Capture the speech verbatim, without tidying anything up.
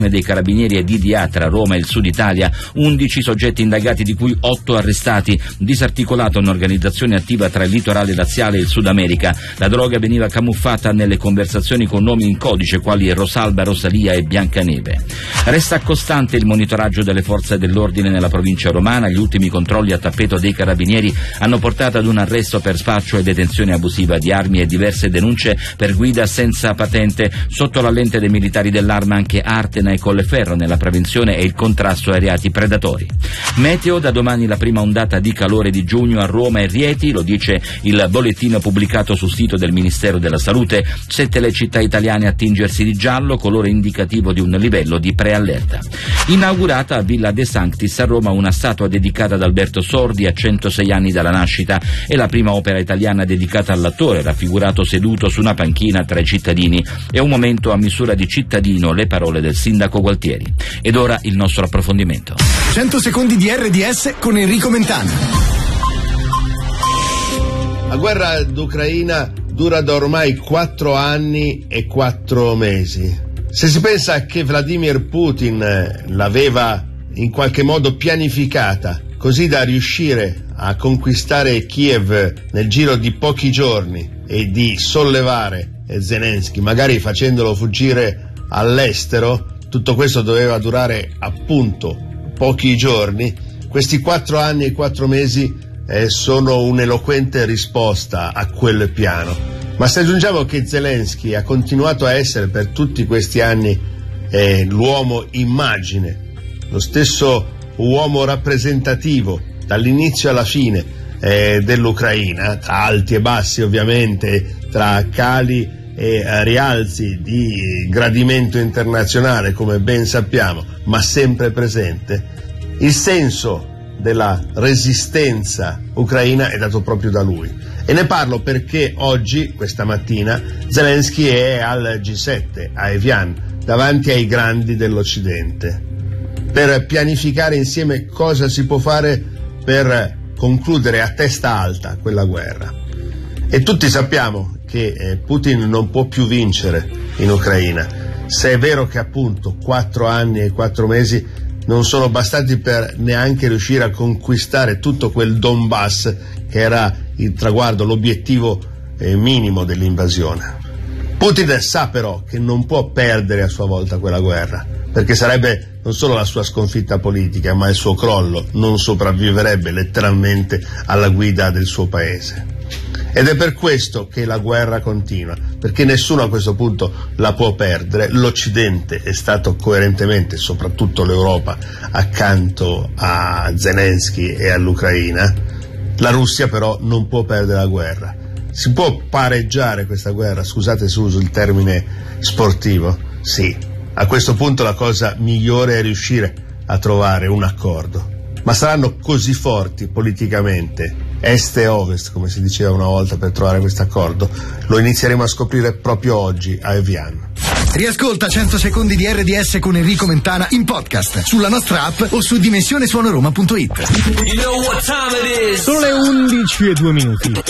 dei Carabinieri e D D A tra Roma e il Sud Italia, undici soggetti indagati di cui otto arrestati, disarticolata un'organizzazione attiva tra il litorale laziale e il Sud America. La droga veniva camuffata nelle conversazioni con nomi in codice quali Rosalba, Rosalia e Biancaneve. Resta costante il monitoraggio delle forze dell'ordine nella provincia romana. Gli ultimi controlli a tappeto dei Carabinieri hanno portato ad un arresto per spaccio e detenzione abusiva di armi e diverse denunce per guida senza patente. Sotto la lente dei militari dell'arma anche Artena e Colleferro nella prevenzione e il contrasto ai reati predatori. Meteo: da domani la prima ondata di calore di giugno a Roma e Rieti, lo dice il bollettino pubblicato sul sito del Ministero della Salute. Sette le città italiane a tingersi di giallo, colore indicativo di un livello di preallerta. Inaugurata a Villa De Sanctis a Roma una statua dedicata ad Alberto Sordi a centosei anni dalla nascita. È la prima opera italiana dedicata all'attore, raffigurato seduto su una panchina tra i cittadini. È un momento a misura di cittadino, le parole del sindaco Gualtieri. Ed ora il nostro approfondimento. cento secondi di R D S con Enrico Mentana. La guerra d'Ucraina dura da ormai quattro anni e quattro mesi. Se si pensa che Vladimir Putin l'aveva in qualche modo pianificata, così da riuscire a conquistare Kiev nel giro di pochi giorni e di sollevare Zelensky, magari facendolo fuggire all'estero, tutto questo doveva durare appunto pochi giorni. Questi quattro anni e quattro mesi eh, sono un'eloquente risposta a quel piano. Ma se aggiungiamo che Zelensky ha continuato a essere per tutti questi anni eh, l'uomo immagine, lo stesso uomo rappresentativo dall'inizio alla fine eh, dell'Ucraina, tra alti e bassi ovviamente, tra cali e rialzi di gradimento internazionale, come ben sappiamo, ma sempre presente, il senso della resistenza ucraina è dato proprio da lui. E ne parlo perché oggi, questa mattina, Zelensky è al G sette a Evian, davanti ai grandi dell'Occidente, per pianificare insieme cosa si può fare per concludere a testa alta quella guerra. E tutti sappiamo che eh, Putin non può più vincere in Ucraina, se è vero che appunto quattro anni e quattro mesi non sono bastati per neanche riuscire a conquistare tutto quel Donbass che era il traguardo, l'obiettivo eh, minimo dell'invasione. Putin sa però che non può perdere a sua volta quella guerra, perché sarebbe non solo la sua sconfitta politica, ma il suo crollo. Non sopravviverebbe letteralmente alla guida del suo paese. Ed è per questo che la guerra continua, perché nessuno a questo punto la può perdere. L'Occidente è stato coerentemente, soprattutto l'Europa, accanto a Zelensky e all'Ucraina. La Russia però non può perdere la guerra. Si può pareggiare questa guerra, scusate se uso il termine sportivo? Sì, a questo punto la cosa migliore è riuscire a trovare un accordo. Ma saranno così forti politicamente est e ovest, come si diceva una volta, per trovare questo accordo? Lo inizieremo a scoprire proprio oggi a Evian. Riascolta cento secondi di R D S con Enrico Mentana in podcast sulla nostra app o su dimensionesuonoroma punto it. Sono le undici e due minuti.